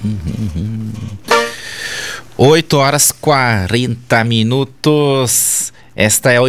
8 horas 40 minutos. Esta é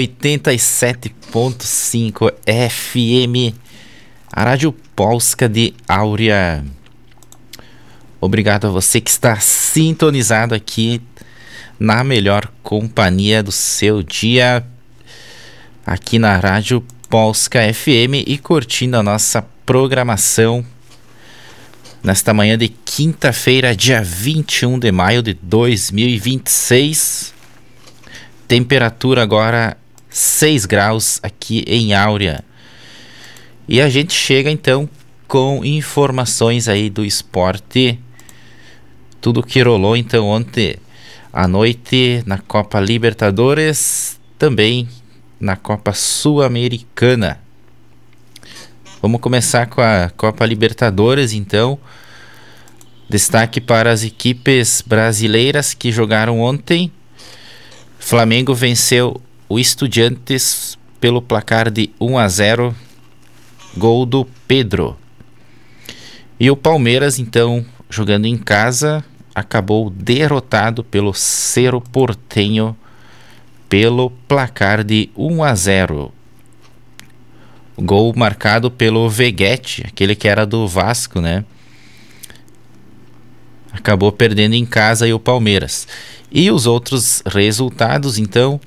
87.5 FM, a Rádio Polska de Áurea. Obrigado a você que está sintonizado aqui na melhor companhia do seu dia, aqui na Rádio Polska FM, e curtindo a nossa programação nesta manhã de quinta-feira, dia 21 de maio de 2026. Temperatura agora 6 graus aqui em Áurea. E a gente chega então com informações aí do esporte. Tudo que rolou então ontem à noite na Copa Libertadores, também na Copa Sul-Americana. Vamos começar com a Copa Libertadores então. Destaque para as equipes brasileiras que jogaram ontem. Flamengo venceu o Estudiantes pelo placar de 1-0, gol do Pedro. E o Palmeiras, então, jogando em casa, acabou derrotado pelo Cerro Porteño pelo placar de 1-0. Gol marcado pelo Veguete, aquele que era do Vasco, né? Acabou perdendo em casa aí o Palmeiras. E os outros resultados, então: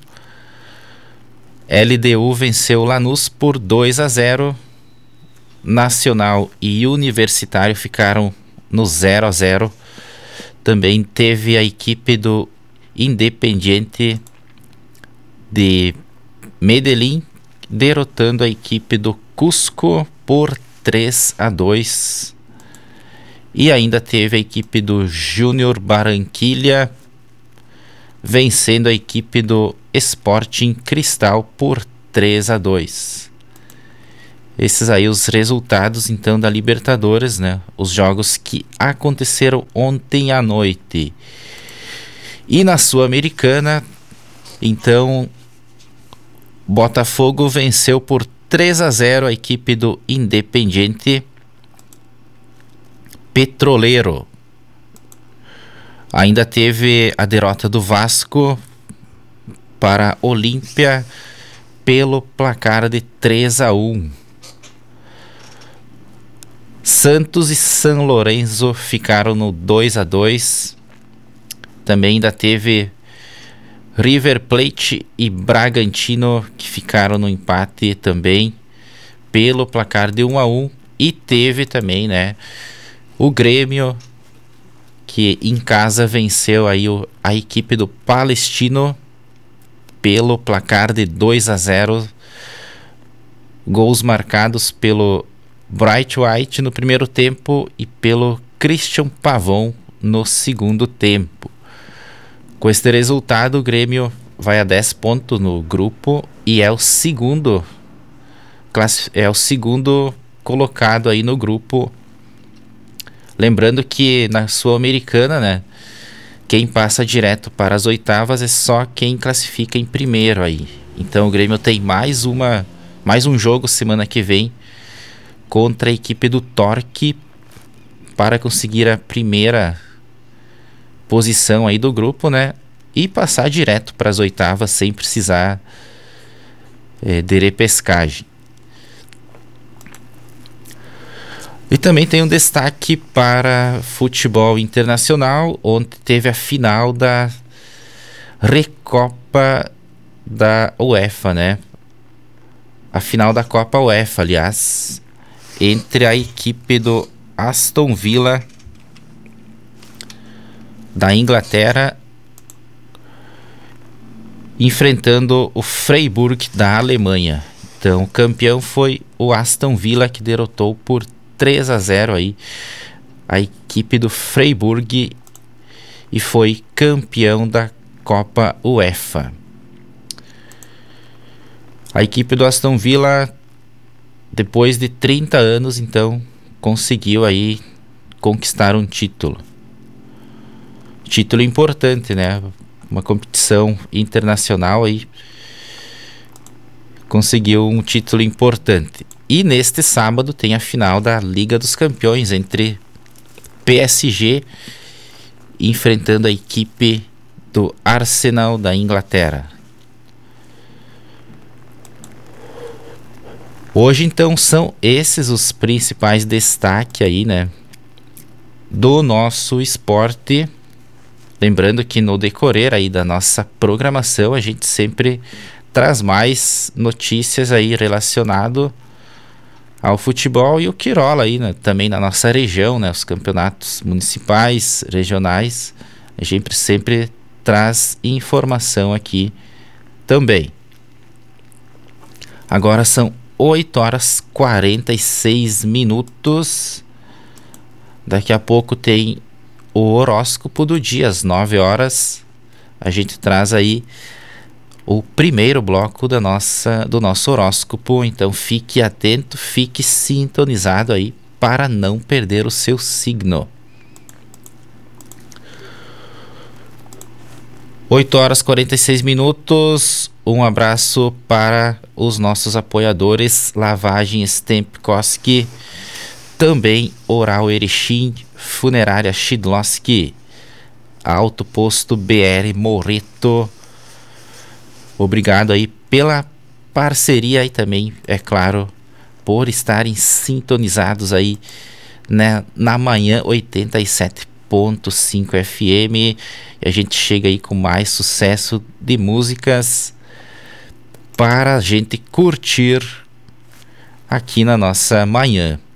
LDU venceu Lanús por 2-0. Nacional e Universitário ficaram no 0-0. Também teve a equipe do Independiente de Medellín derrotando a equipe do Cusco por 3-2. E ainda teve a equipe do Júnior Barranquilla vencendo a equipe do Sporting Cristal por 3-2. Esses aí os resultados então da Libertadores, né? Os jogos que aconteceram ontem à noite. E na Sul-Americana, então, Botafogo venceu por 3-0 a equipe do Independiente Petroleiro. Ainda teve a derrota do Vasco para Olímpia pelo placar de 3-1. Santos e São Lourenço ficaram no 2-2. Também ainda teve River Plate e Bragantino que ficaram no empate também pelo placar de 1-1. E teve também, né, o Grêmio, que em casa venceu aí a equipe do Palestino pelo placar de 2-0. Gols marcados pelo Bright White no primeiro tempo e pelo Christian Pavão no segundo tempo. Com este resultado, o Grêmio vai a 10 pontos no grupo e é o segundo colocado aí no grupo. Lembrando que na Sul-Americana, né, quem passa direto para as oitavas é só quem classifica em primeiro aí. Então o Grêmio tem mais um jogo semana que vem contra a equipe do Torque para conseguir a primeira posição aí do grupo, né, e passar direto para as oitavas sem precisar de repescagem. E também tem um destaque para futebol internacional. Ontem teve a final da Recopa da UEFA, né? A final da Copa UEFA, aliás, entre a equipe do Aston Villa da Inglaterra enfrentando o Freiburg da Alemanha. Então, o campeão foi o Aston Villa, que derrotou por 3-0 aí a equipe do Freiburg e foi campeão da Copa UEFA. A equipe do Aston Villa, depois de 30 anos, então, conseguiu aí conquistar um título. Título importante, né? Uma competição internacional aí. Conseguiu um título importante. E neste sábado tem a final da Liga dos Campeões entre PSG enfrentando a equipe do Arsenal da Inglaterra. Hoje, então, são esses os principais destaques aí, né, do nosso esporte. Lembrando que no decorrer aí da nossa programação, a gente sempre traz mais notícias aí relacionado ao futebol e o que rola aí, né, também na nossa região, né, os campeonatos municipais, regionais. A gente sempre traz informação aqui também. Agora são 8h46. Daqui a pouco tem o horóscopo do dia, às 9h. A gente traz aí o primeiro bloco do nosso horóscopo. Então fique atento, fique sintonizado aí para não perder o seu signo. 8h46. Um abraço para os nossos apoiadores: Lavagem Stempkowski, também Oral Erechim, Funerária Shidlowski, Auto Posto BR Moreto. Obrigado aí pela parceria e também, é claro, por estarem sintonizados aí, né, na manhã 87.5 FM. E a gente chega aí com mais sucesso de músicas para a gente curtir aqui na nossa manhã.